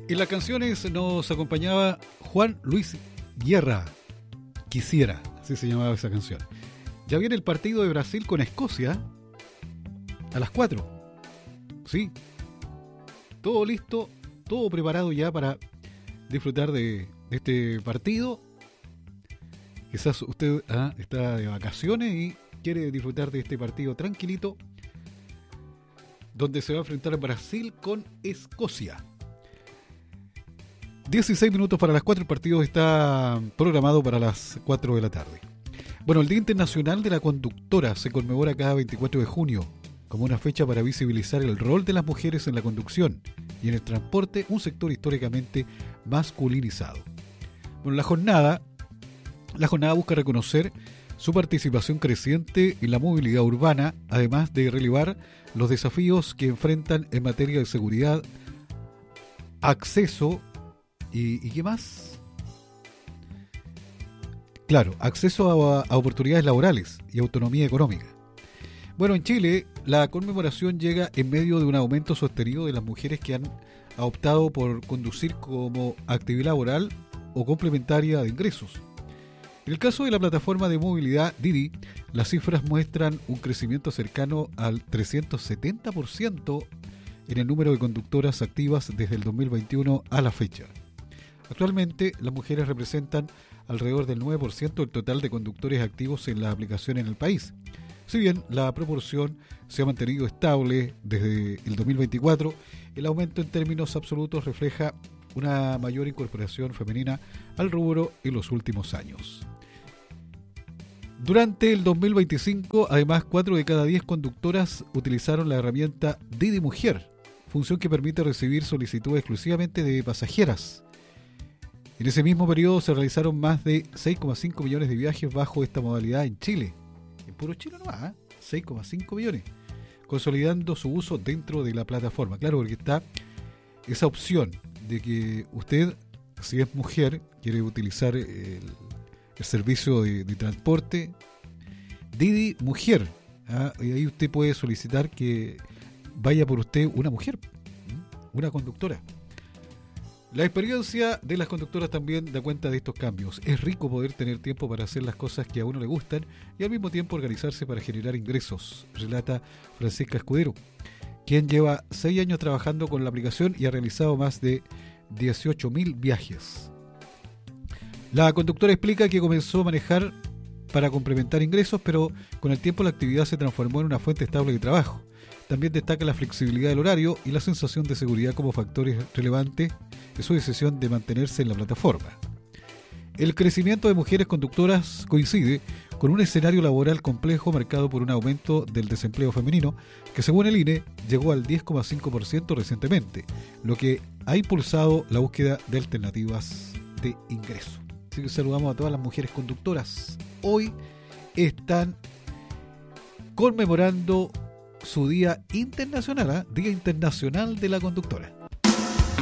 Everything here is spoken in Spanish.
En las canciones nos acompañaba Juan Luis Guerra, Quisiera, así se llamaba esa canción. Ya viene el partido de Brasil con Escocia a las 4. Sí, todo listo, todo preparado ya para disfrutar de este partido. Quizás usted está de vacaciones y quiere disfrutar de este partido tranquilito, donde se va a enfrentar Brasil con Escocia. 16 minutos para las 4, el partido está programado para las 4 de la tarde. Bueno, el Día Internacional de la Conductora se conmemora cada 24 de junio como una fecha para visibilizar el rol de las mujeres en la conducción y en el transporte, un sector históricamente masculinizado. Bueno, la jornada busca reconocer su participación creciente en la movilidad urbana, además de relevar los desafíos que enfrentan en materia de seguridad, acceso y ¿qué más? Claro, acceso a oportunidades laborales y autonomía económica. Bueno, en Chile, la conmemoración llega en medio de un aumento sostenido de las mujeres que han optado por conducir como actividad laboral o complementaria de ingresos. En el caso de la plataforma de movilidad Didi, las cifras muestran un crecimiento cercano al 370% en el número de conductoras activas desde el 2021 a la fecha. Actualmente, las mujeres representan alrededor del 9% del total de conductores activos en la aplicación en el país. Si bien la proporción se ha mantenido estable desde el 2024, el aumento en términos absolutos refleja una mayor incorporación femenina al rubro en los últimos años. Durante el 2025, además, 4 de cada 10 conductoras utilizaron la herramienta Didi Mujer, función que permite recibir solicitudes exclusivamente de pasajeras. En ese mismo periodo se realizaron más de 6,5 millones de viajes bajo esta modalidad en Chile. En puro Chile nomás, 6,5 millones, consolidando su uso dentro de la plataforma. Claro, porque está esa opción de que usted, si es mujer, quiere utilizar el servicio de transporte Didi Mujer, y ahí usted puede solicitar que vaya por usted una mujer, una conductora. La experiencia de las conductoras también da cuenta de estos cambios. Es rico poder tener tiempo para hacer las cosas que a uno le gustan y al mismo tiempo organizarse para generar ingresos, relata Francisca Escudero, quien lleva 6 años trabajando con la aplicación y ha realizado más de 18.000 viajes. La conductora explica que comenzó a manejar para complementar ingresos, pero con el tiempo la actividad se transformó en una fuente estable de trabajo. También destaca la flexibilidad del horario y la sensación de seguridad como factores relevantes de su decisión de mantenerse en la plataforma. El crecimiento de mujeres conductoras coincide con un escenario laboral complejo marcado por un aumento del desempleo femenino que, según el INE, llegó al 10,5% recientemente, lo que ha impulsado la búsqueda de alternativas de ingreso. Así que saludamos a todas las mujeres conductoras. Hoy están conmemorando su Día Internacional, Día Internacional de la Conductora.